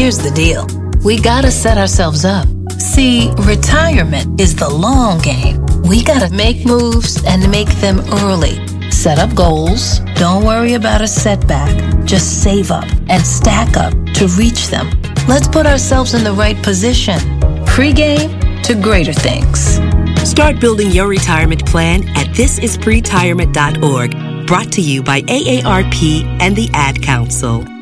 here's the deal. We gotta set ourselves up. See, retirement is the long game. We gotta make moves and make them early. Set up goals. Don't worry about a setback. Just save up and stack up to reach them. Let's put ourselves in the right position. Pre-game to greater things. Start building your retirement plan at thisispretirement.org. Brought to you by AARP and the Ad Council.